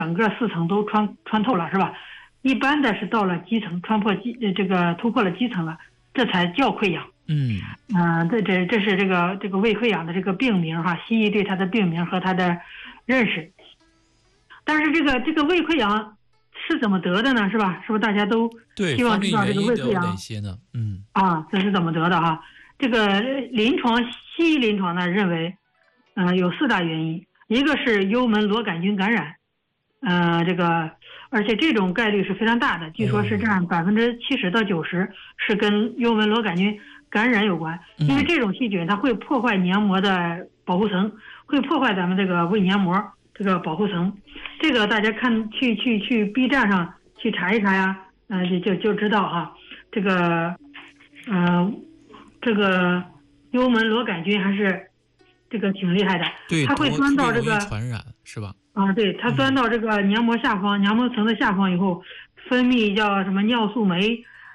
整个四层都穿透了，是吧？一般的是到了基层，这个突破了基层了，这才叫溃疡。这是这个胃溃疡的这个病名哈，西医对它的病名和它的认识。但是这个胃溃疡是怎么得的呢？是吧？是不是大家都希望知道这个胃溃疡哪些呢？ 这是怎么得的哈？这个西医临床呢认为，有4大原因，一个是幽门螺杆菌感染，而且这种概率是非常大的，据说是占70%到90%，是跟幽门螺杆菌感染有关。因为这种细菌它会破坏黏膜的保护层，会破坏咱们这个胃黏膜这个保护层。这个大家去 B 站上去查一查呀，就知道哈。这个幽门螺杆菌还是这个挺厉害的， 对， 它会钻到这个传染是吧？ 对，它钻到这个黏膜下方，黏膜层的下方以后，分泌叫什么尿素酶，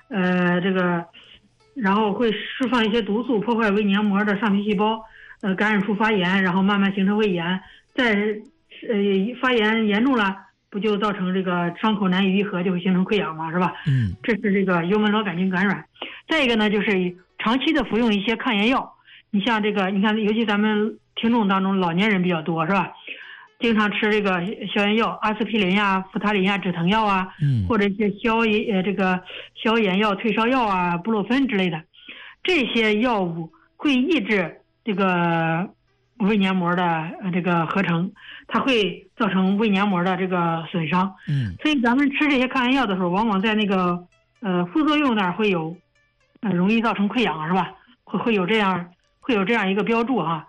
然后会释放一些毒素，破坏胃黏膜的上皮细胞，感染出发炎，然后慢慢形成胃炎，再发炎严重了，不就造成这个伤口难以愈合，就会形成溃疡嘛，是吧？这是这个幽门螺杆菌感染。再一个呢，就是长期的服用一些抗炎药，你像这个，你看，尤其咱们听众当中老年人比较多，是吧？经常吃这个消炎药，阿司匹林呀、扶他林呀、止疼药啊，或者一些消炎药、退烧药啊、布洛芬之类的，这些药物会抑制这个胃黏膜的这个合成，它会造成胃黏膜的这个损伤。所以咱们吃这些抗炎药的时候，往往在那个副作用那儿会有容易造成溃疡，是吧？会有这样一个标注哈。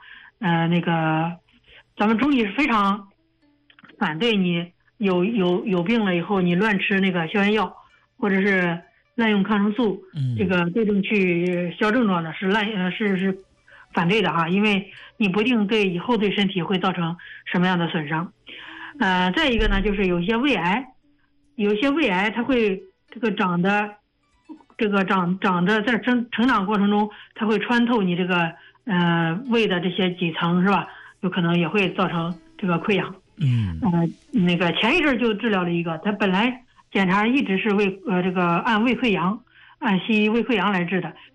咱们中医是非常反对你有病了以后你乱吃那个消炎药，或者是滥用抗生素，这个对症去消症状的是反对的哈，因为你不定以后对身体会造成什么样的损伤。再一个呢，就是有些胃癌它会这个长的在成长过程中，它会穿透你这个胃的这些几层，是吧？有可能也会造成这个溃疡。前一阵就治疗了一个，他本来检查一直是按胃溃疡，按西医胃溃疡来治的，